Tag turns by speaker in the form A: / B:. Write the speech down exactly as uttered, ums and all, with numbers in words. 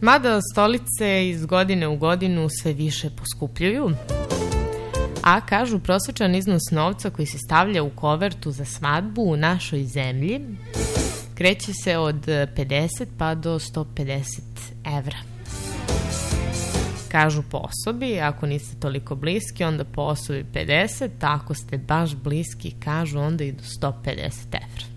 A: Mada stolice iz godine u godinu sve više poskupljuju, a kažu prosječan iznos novca koji se stavlja u kovertu za svadbu u našoj zemlji kreće se od pedeset pa do sto pedeset evra. Kažu po osobi, ako niste toliko bliski, onda po osobi pedeset, a ako ste baš bliski, kažu onda i do sto pedeset evra.